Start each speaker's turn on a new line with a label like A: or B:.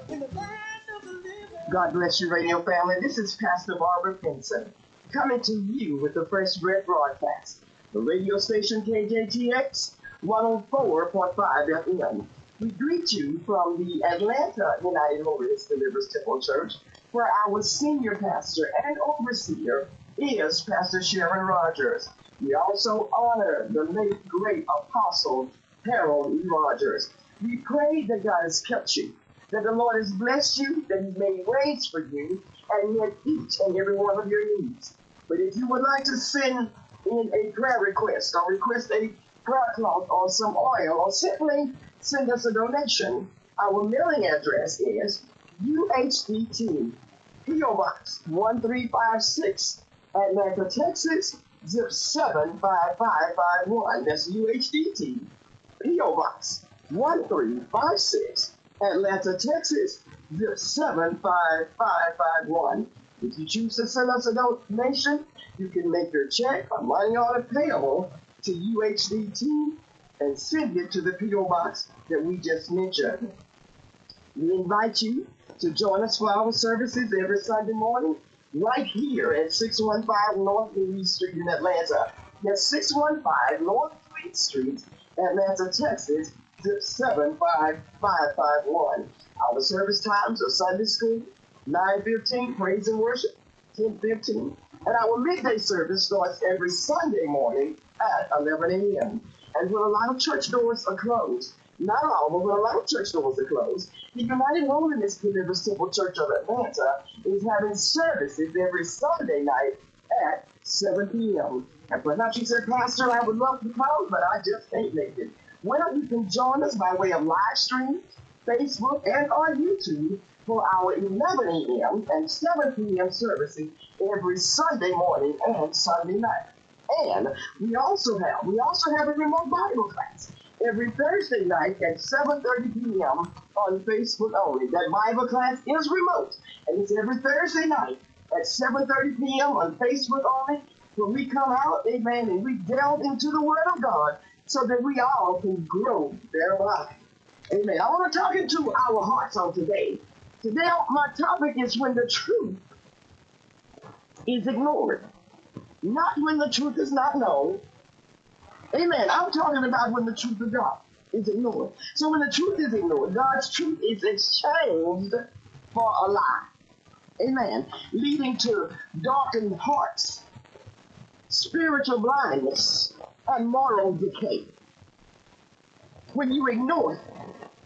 A: God bless you, radio family. This is Pastor Barbara Pinson coming to you with the Fresh Bread broadcast. The radio station KJTX 104.5 FM. We greet you from the Atlanta United Holiness Believers Temple Church, where our senior pastor and overseer is Pastor Sharon Rogers. We also honor the late great apostle Harold E. Rogers. We pray that God has kept you, that the Lord has blessed you, that He made ways for you, and met each and every one of your needs. But if you would like to send in a prayer request or request a prayer cloth or some oil or simply send us a donation, our mailing address is UHDT, P.O. Box 1356, Atlanta, Texas, zip 75551. That's UHDT, P.O. Box 1356, Atlanta, Texas, zip 75551. If you choose to send us a donation, you can make your check or money order payable to UHDT and send it to the P.O. Box that we just mentioned. We invite you to join us for our services every Sunday morning right here at 615 North Louise Street in Atlanta. That's 615 North Louise Street, Atlanta, Texas, 75551. Our service times are Sunday school, 9:15, praise and worship, 10:15. And our midday service starts every Sunday morning at 11 a.m. And when a lot of church doors are closed, not all, but when a lot of church doors are closed, the United Holiness Believers Temple Church of Atlanta is having services every Sunday night at 7 p.m. And perhaps you said, Pastor, I would love to come, but I just can't make it. Well, you can join us by way of live stream, Facebook, and on YouTube for our 11 a.m. and 7 p.m. services every Sunday morning and Sunday night. And we also have a remote Bible class every Thursday night at 7:30 p.m. on Facebook only. That Bible class is remote, and it's every Thursday night at 7:30 p.m. on Facebook only, where we come out, amen, and we delve into the Word of God so that we all can grow thereby. Amen. I want to talk into our hearts on today. Today, my topic is when the truth is ignored, not when the truth is not known. Amen. I'm talking about when the truth of God is ignored. So when the truth is ignored, God's truth is exchanged for a lie. Amen. Leading to darkened hearts, spiritual blindness, and moral decay. When you ignore it,